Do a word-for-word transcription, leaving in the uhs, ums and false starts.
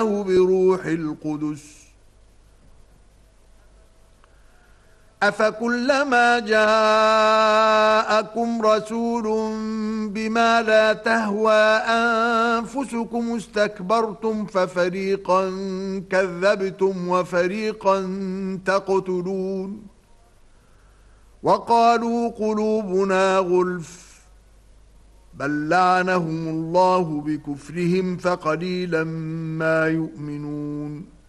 الله بروح القدس أفكلما جاءكم رسول بما لا تهوى أنفسكم استكبرتم ففريقا كذبتم وفريقا تقتلون وقالوا قلوبنا غلف بل لعنهم الله بكفرهم فقليلا ما يؤمنون